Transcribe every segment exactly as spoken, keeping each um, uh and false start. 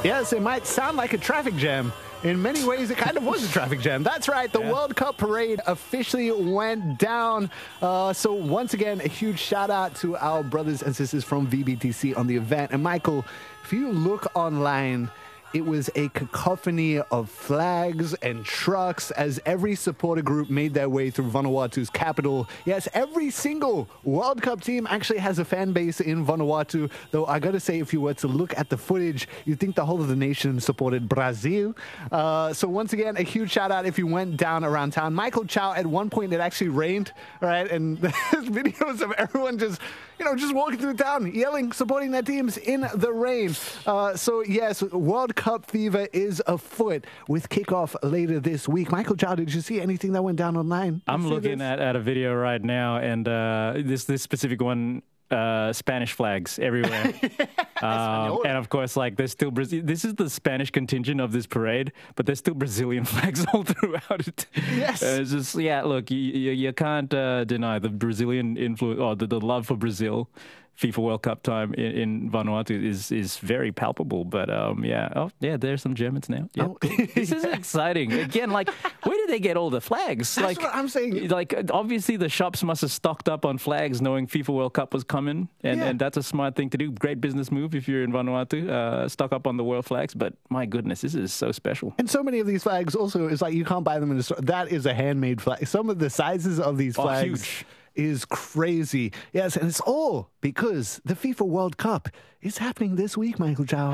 Yes, it might sound like a traffic jam. In many ways, it kind of was a traffic jam. That's right. The yeah. World Cup parade officially went down. Uh, so once again, a huge shout out to our brothers and sisters from V B T C on the event. And Michael, if you look online, it was a cacophony of flags and trucks as every supporter group made their way through Vanuatu's capital. Yes, every single World Cup team actually has a fan base in Vanuatu, though I gotta say, if you were to look at the footage, you'd think the whole of the nation supported Brazil. Uh, so once again, a huge shout out if you went down around town. Michael Chow, at one point it actually rained, right? And there's videos of everyone just, you know, just walking through town, yelling, supporting their teams in the rain. Uh, so yes, World Cup Cup fever is afoot with kickoff later this week. Michael Chow, did you see anything that went down online? I'm looking at, at a video right now, and uh, this this specific one, uh, Spanish flags everywhere. um, and of course, like there's still Brazil. This is the Spanish contingent of this parade, but there's still Brazilian flags all throughout it. Yes, uh, it's just yeah. Look, you you, you can't uh, deny the Brazilian influence or the, the love for Brazil. FIFA World Cup time in, in Vanuatu is is very palpable, but um, yeah, oh yeah, there's some Germans now. Yep. Oh. This is exciting. Again, like, where did they get all the flags? That's like, what I'm saying. Like, obviously the shops must have stocked up on flags, knowing FIFA World Cup was coming, and, yeah. and that's a smart thing to do. Great business move if you're in Vanuatu, uh, stock up on the world flags. But my goodness, this is so special. And so many of these flags also is like you can't buy them in the store. That is a handmade flag. Some of the sizes of these flags. Oh, huge. Is crazy. Yes, and it's all because the FIFA World Cup is happening this week, Michael Chow.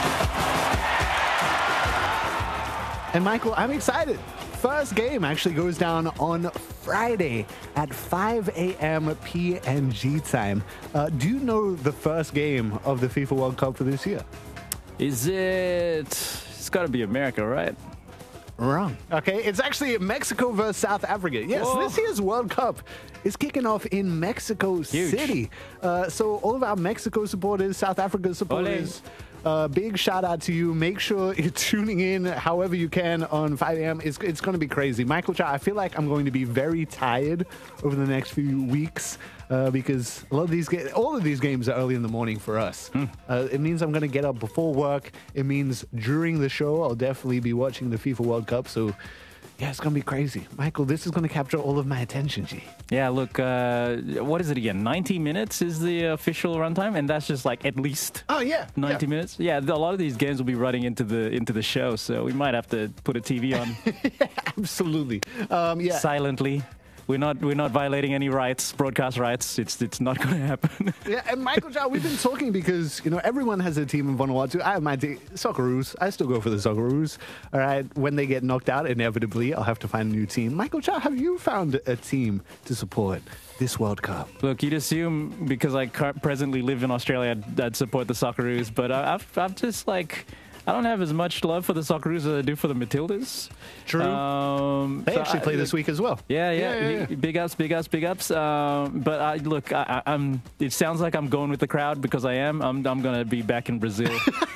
And Michael, I'm excited. First game actually goes down on Friday at five a.m. P N G time. Uh, do you know the first game of the FIFA World Cup for this year? Is it... It's got to be America, right? Wrong. Okay, it's actually Mexico versus South Africa. Yes, Whoa. This year's World Cup is kicking off in Mexico Huge. City. Uh, so all of our Mexico supporters, South Africa supporters, uh, big shout out to you. Make sure you're tuning in however you can on five a.m. It's, it's going to be crazy. Michael Chow, I feel like I'm going to be very tired over the next few weeks uh, because a lot of these ga- all of these games are early in the morning for us. Mm. Uh, it means I'm going to get up before work. It means during the show, I'll definitely be watching the FIFA World Cup. So yeah, it's going to be crazy. Michael, this is going to capture all of my attention, G. Yeah, look, uh, what is it again? ninety minutes is the official runtime, and that's just like at least oh, yeah, ninety yeah. minutes. Yeah, a lot of these games will be running into the into the show, so we might have to put a T V on. Yeah, absolutely. Um, yeah. Silently. We're not we're not violating any rights, broadcast rights. It's it's not going to happen. Yeah, and Michael Chow, we've been talking because, you know, everyone has a team in Vanuatu. I have my team, Socceroos. I still go for the Socceroos. All right, when they get knocked out, inevitably, I'll have to find a new team. Michael Chow, have you found a team to support this World Cup? Look, you'd assume because I presently live in Australia, I'd, I'd support the Socceroos, but I, I've I've just like. I don't have as much love for the Socceroos as I do for the Matildas. True. Um, they so actually I, play this week as well. Yeah, yeah. yeah, yeah. Big ups, big ups, big ups. Um, but I, look, I, I'm. It sounds like I'm going with the crowd because I am. I'm. I'm going to be back in Brazil.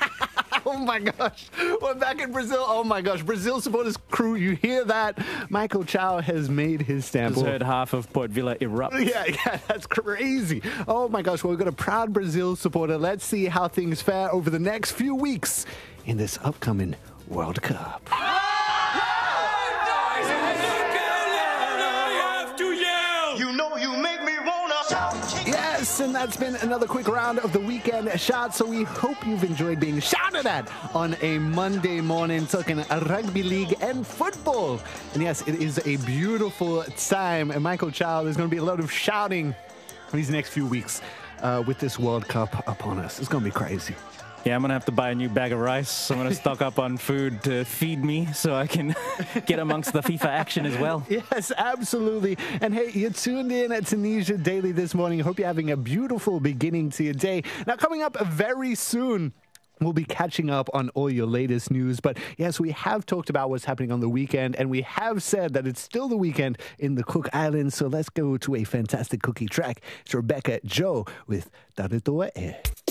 Oh my gosh, we're back in Brazil. Oh my gosh, Brazil supporters crew, you hear that? Michael Chow has made his stamp. Just heard half of Port Vila erupt. Yeah, yeah, that's crazy. Oh my gosh, well, we've got a proud Brazil supporter. Let's see how things fare over the next few weeks in this upcoming World Cup. Yes, and that's been another quick round of the weekend shout. So we hope you've enjoyed being shouted at on a Monday morning, talking rugby league and football. And yes, it is a beautiful time. And Michael Chow, there's going to be a lot of shouting these next few weeks uh, with this World Cup upon us. It's going to be crazy. Yeah, I'm going to have to buy a new bag of rice. I'm going to stock up on food to feed me so I can get amongst the FIFA action as well. Yes, absolutely. And hey, you're tuned in at Tunisia Daily this morning. Hope you're having a beautiful beginning to your day. Now, coming up very soon, we'll be catching up on all your latest news. But yes, we have talked about what's happening on the weekend, and we have said that it's still the weekend in the Cook Islands. So let's go to a fantastic cookie track. It's Rebecca Joe with Taritoa Air.